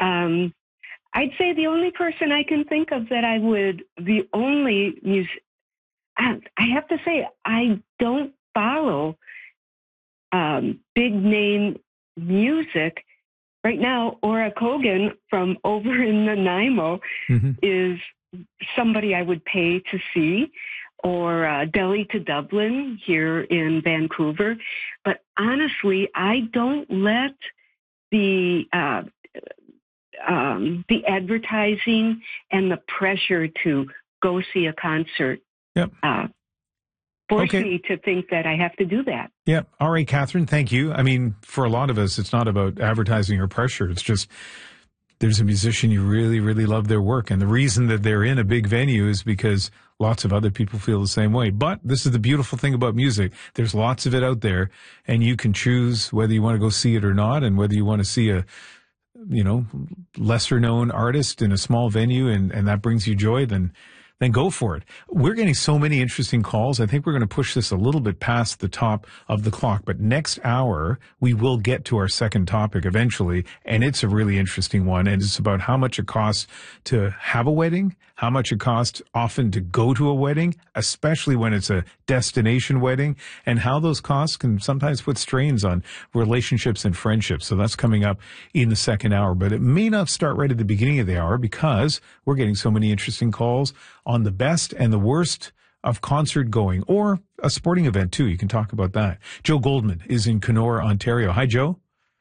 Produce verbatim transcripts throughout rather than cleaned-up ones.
Um, I'd say the only person I can think of that I would, the only music, I, I have to say, I don't follow um, big name music. Right now, Ora Kogan from over in Nanaimo mm-hmm. is somebody I would pay to see, or uh, Delhi to Dublin here in Vancouver. But honestly, I don't let the uh, um, the advertising and the pressure to go see a concert yep. uh, force okay. me to think that I have to do that. Yeah. All right, Catherine, thank you. I mean, for a lot of us, it's not about advertising or pressure. It's just there's a musician, you really, really love their work. And the reason that they're in a big venue is because lots of other people feel the same way. But this is the beautiful thing about music. There's lots of it out there, and you can choose whether you want to go see it or not, and whether you want to see a, you know, lesser known artist in a small venue and, and that brings you joy, then then go for it. We're getting so many interesting calls. I think we're going to push this a little bit past the top of the clock. But next hour, we will get to our second topic eventually. And it's a really interesting one. And it's about how much it costs to have a wedding, how much it costs often to go to a wedding, especially when it's a destination wedding, and how those costs can sometimes put strains on relationships and friendships. So that's coming up in the second hour. But it may not start right at the beginning of the hour because we're getting so many interesting calls on the best and the worst of concert going, or a sporting event too. You can talk about that. Joe Goldman is in Kenora, Ontario. Hi, Joe.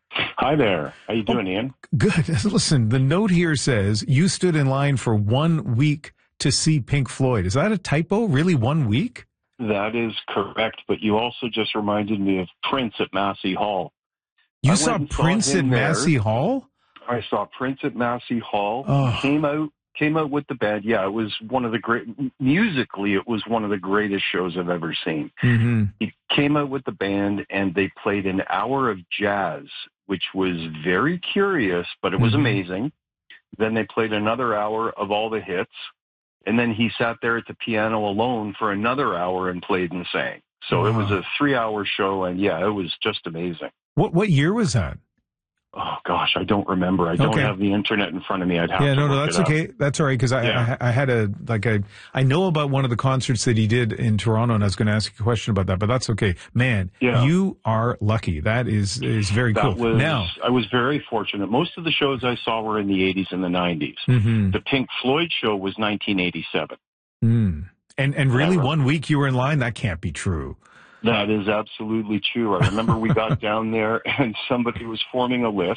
Hi there. How you doing, oh, Ian? Good. Listen, the note here says you stood in line for one week to see Pink Floyd. Is that a typo? Really, one week? That is correct, but you also just reminded me of Prince at Massey Hall. You I saw Prince saw at Massey Hall? I saw Prince at Massey Hall. Oh. Came out Came out with the band. Yeah, it was one of the great, musically, it was one of the greatest shows I've ever seen. Mm-hmm. He came out with the band and they played an hour of jazz, which was very curious, but it was mm-hmm. amazing. Then they played another hour of all the hits. And then he sat there at the piano alone for another hour and played and sang. So wow. It was a three hour show. And yeah, it was just amazing. What, what year was that? Oh, gosh, I don't remember. I don't okay. have the internet in front of me. I'd have yeah, to no, no, look that's it up. okay. That's all right, because I, yeah. I I had a, like, a, I know about one of the concerts that he did in Toronto, and I was going to ask you a question about that, but that's okay. Man, yeah. you are lucky. That is is very that cool. Was, now, I was very fortunate. Most of the shows I saw were in the eighties and the nineties. Mm-hmm. The Pink Floyd show was nineteen eighty-seven. Mm. And, and really, one week you were in line? That can't be true. That is absolutely true. I remember we got down there, and somebody was forming a list.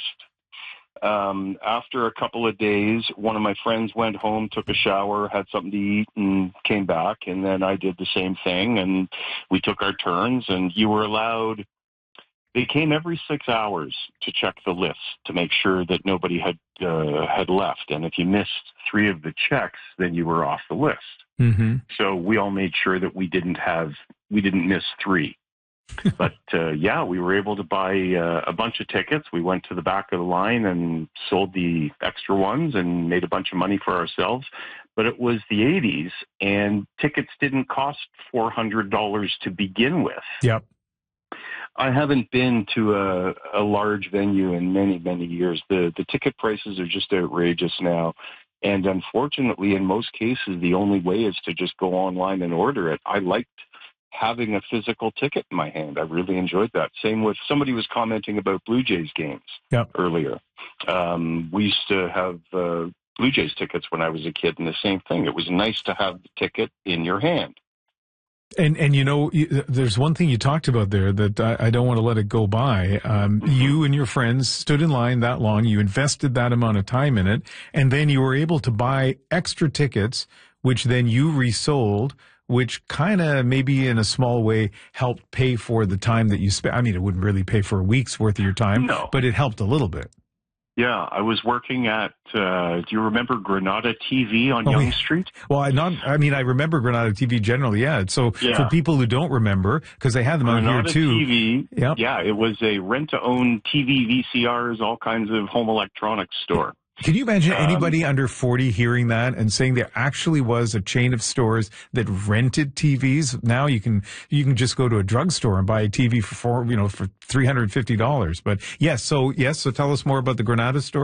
Um, after a couple of days, one of my friends went home, took a shower, had something to eat, and came back. And then I did the same thing, and we took our turns. And you were allowed. They came every six hours to check the list to make sure that nobody had uh, had left. And if you missed three of the checks, then you were off the list. Mm-hmm. So we all made sure that we didn't have we didn't miss three. But, uh, yeah, we were able to buy uh, a bunch of tickets. We went to the back of the line and sold the extra ones and made a bunch of money for ourselves. But it was the eighties, and tickets didn't cost four hundred dollars to begin with. Yep. I haven't been to a, a large venue in many, many years. The, the ticket prices are just outrageous now. And unfortunately, in most cases, the only way is to just go online and order it. I liked having a physical ticket in my hand. I really enjoyed that. Same with somebody was commenting about Blue Jays games yep. earlier. Um, we used to have uh, Blue Jays tickets when I was a kid, and the same thing. It was nice to have the ticket in your hand. And, and you know, there's one thing you talked about there that I, I don't want to let it go by. Um, mm-hmm. You and your friends stood in line that long. You invested that amount of time in it. And then you were able to buy extra tickets, which then you resold, which kind of maybe in a small way helped pay for the time that you spent. I mean, it wouldn't really pay for a week's worth of your time, no. but it helped a little bit. Yeah, I was working at, uh, do you remember Granada T V on oh, Yonge yeah. Street? Well, I not, I mean, I remember Granada T V generally, yeah. So yeah. for people who don't remember, because they had them Granada out here too. T V, yep. Yeah, it was a rent-to-own T V, V C Rs, all kinds of home electronics store. Can you imagine um, anybody under forty hearing that and saying there actually was a chain of stores that rented T Vs? Now you can you can just go to a drugstore and buy a T V for four, you know, for three hundred fifty dollars. But yes, so yes, so tell us more about the Granada store.